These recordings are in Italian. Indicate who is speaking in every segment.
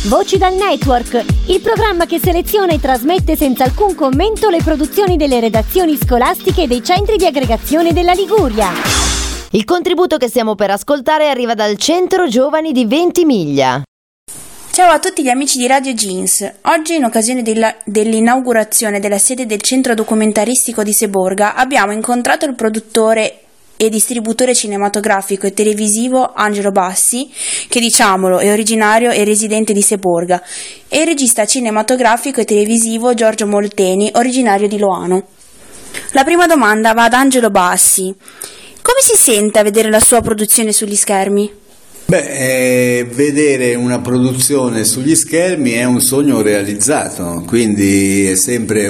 Speaker 1: Voci dal Network, il programma che seleziona e trasmette senza alcun commento le produzioni delle redazioni scolastiche e dei centri di aggregazione della Liguria.
Speaker 2: Il contributo che stiamo per ascoltare arriva dal Centro Giovani di Ventimiglia.
Speaker 3: Ciao a tutti gli amici di Radio Jeans. Oggi, in occasione dell'inaugurazione della sede del Centro Documentaristico di Seborga, abbiamo incontrato il produttore e distributore cinematografico e televisivo Angelo Bassi, che, diciamolo, è originario e residente di Seborga, e il regista cinematografico e televisivo Giorgio Molteni, originario di Loano. La prima domanda va ad Angelo Bassi. Come si sente a vedere la sua produzione sugli schermi?
Speaker 4: Vedere una produzione sugli schermi è un sogno realizzato, quindi è sempre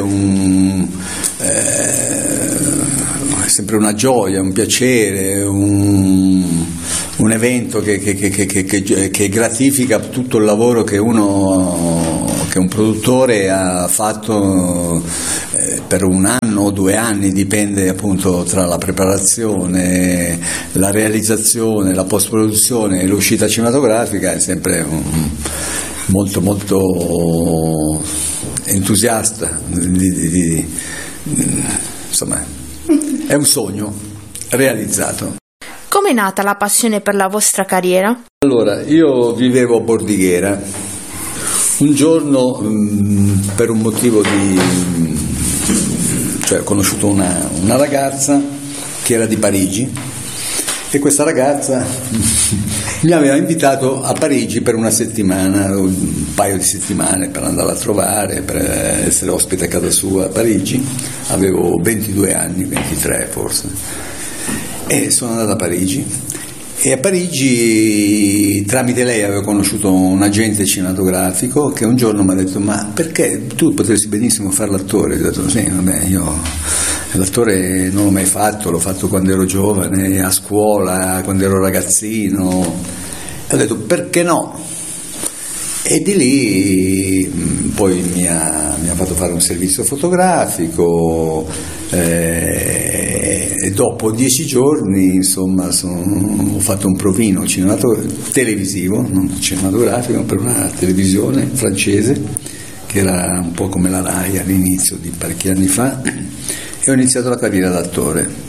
Speaker 4: sempre una gioia, un piacere, un evento che gratifica tutto il lavoro che un produttore ha fatto per un anno o 2 anni, dipende appunto tra la preparazione, la realizzazione, la post-produzione e l'uscita cinematografica. È sempre molto molto entusiasta, insomma è un sogno realizzato.
Speaker 3: Come è nata la passione per la vostra carriera?
Speaker 4: Allora, io vivevo a Bordighera. Un giorno, per un motivo ho conosciuto una ragazza che era di Parigi, e questa ragazza mi aveva invitato a Parigi per una settimana, un paio di settimane, per andare a trovare, per essere ospite a casa sua a Parigi. Avevo 22 anni, 23 forse, e sono andato a Parigi. E a Parigi, tramite lei, avevo conosciuto un agente cinematografico che un giorno mi ha detto: ma perché tu potresti benissimo fare l'attore? Io ho detto: sì, vabbè, io l'attore non l'ho mai fatto, l'ho fatto quando ero giovane, a scuola, quando ero ragazzino. E ho detto: perché no? E di lì poi mi ha fatto fare un servizio fotografico, e dopo 10 giorni, insomma, ho fatto un provino televisivo, non cinematografico, per una televisione francese che era un po' come la Rai all'inizio di parecchi anni fa, e ho iniziato la carriera d'attore.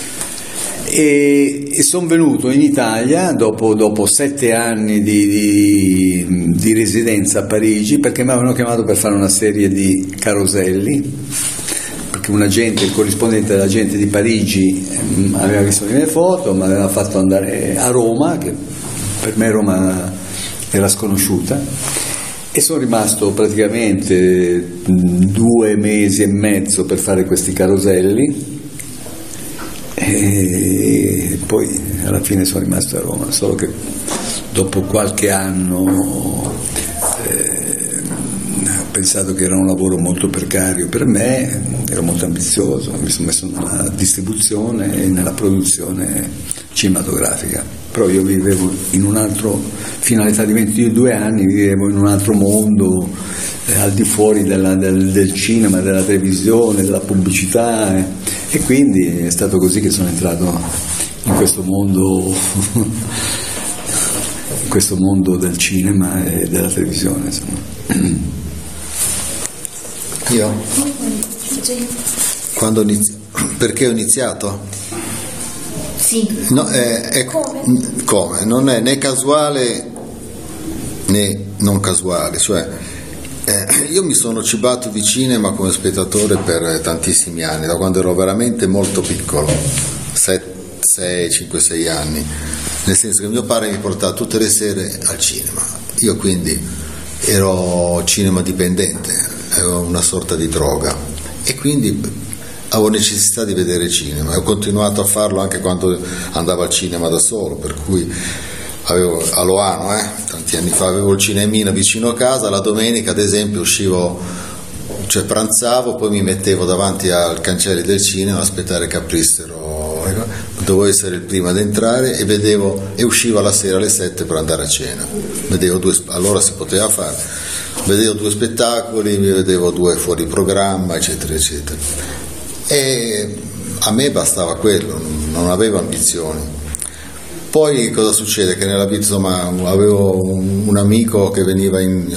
Speaker 4: E sono venuto in Italia dopo 7 anni di residenza a Parigi, perché mi avevano chiamato per fare una serie di caroselli, perché il corrispondente dell'agente di Parigi aveva visto le mie foto, mi aveva fatto andare a Roma, che per me Roma era sconosciuta, e sono rimasto praticamente 2 mesi e mezzo per fare questi caroselli. E poi alla fine sono rimasto a Roma, solo che dopo qualche anno ho pensato che era un lavoro molto precario per me, ero molto ambizioso, mi sono messo nella distribuzione e nella produzione cinematografica, però io vivevo in un altro, fino all'età di 22 anni vivevo in un altro mondo, al di fuori del cinema, della televisione, della pubblicità, e quindi è stato così che sono entrato in questo mondo del cinema e della televisione, insomma.
Speaker 5: Io? Perché ho iniziato?
Speaker 3: Sì.
Speaker 5: No, come? Non è né casuale né non casuale, cioè io mi sono cibato di cinema come spettatore per tantissimi anni, da quando ero veramente molto piccolo, 5-6 anni, nel senso che mio padre mi portava tutte le sere al cinema, io quindi ero cinema dipendente, avevo una sorta di droga, e quindi avevo necessità di vedere cinema, e ho continuato a farlo anche quando andavo al cinema da solo, per cui avevo a Loano, tanti anni fa, avevo il cinemino vicino a casa, la domenica ad esempio uscivo, cioè pranzavo, poi mi mettevo davanti al cancelli del cinema a aspettare che aprissero, dovevo essere il primo ad entrare, e uscivo alla sera alle 7 per andare a cena, allora si poteva fare, vedevo 2 spettacoli, vedevo 2 fuori programma, eccetera eccetera, e a me bastava quello, non avevo ambizioni. Poi cosa succede? Che nella vita, insomma, avevo un amico che veniva in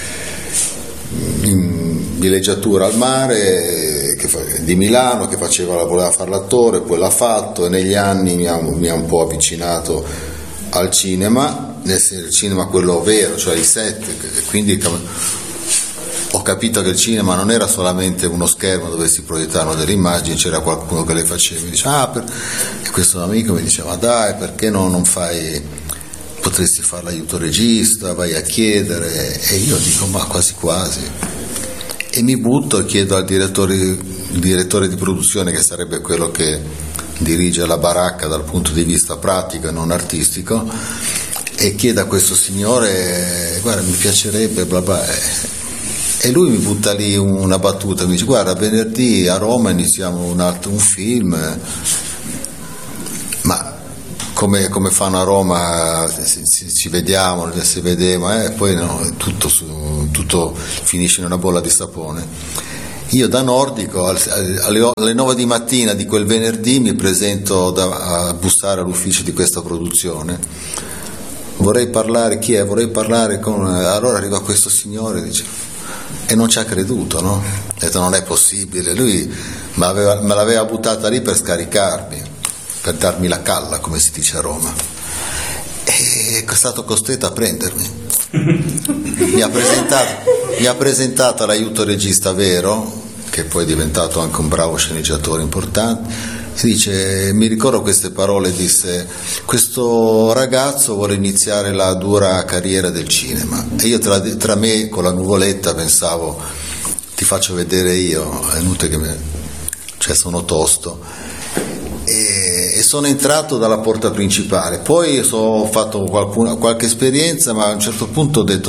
Speaker 5: villeggiatura al mare di Milano, che voleva fare l'attore, poi l'ha fatto, e negli anni mi ha un po' avvicinato al cinema, il cinema quello vero, cioè i set, quindi ho capito che il cinema non era solamente uno schermo dove si proiettavano delle immagini, c'era qualcuno che le faceva, mi diceva e questo amico mi diceva: dai, perché non fai, potresti fare l'aiuto regista, vai a chiedere, e io dico ma quasi quasi, e mi butto e chiedo al direttore di produzione, che sarebbe quello che dirige la baracca dal punto di vista pratico e non artistico, e chiedo a questo signore: guarda, mi piacerebbe bla bla, e lui mi butta lì una battuta, mi dice: guarda, venerdì a Roma iniziamo un film, ma come fanno a Roma, ci vediamo, si vedeva, e poi no, tutto finisce in una bolla di sapone. Io da nordico alle 9 di mattina di quel venerdì mi presento a bussare all'ufficio di questa produzione: vorrei parlare, chi è? Vorrei parlare con... Allora arriva questo signore, dice, e non ci ha creduto, no? Ha detto: non è possibile, lui me l'aveva buttata lì per scaricarmi, per darmi la calla, come si dice a Roma, e è stato costretto a prendermi. Mi ha presentato l'aiuto regista vero, che poi è diventato anche un bravo sceneggiatore importante, e dice, mi ricordo queste parole, disse: questo ragazzo vuole iniziare la dura carriera del cinema. E io tra me con la nuvoletta pensavo: ti faccio vedere io, è inutile che sono tosto. E sono entrato dalla porta principale, poi ho fatto qualche esperienza, ma a un certo punto ho detto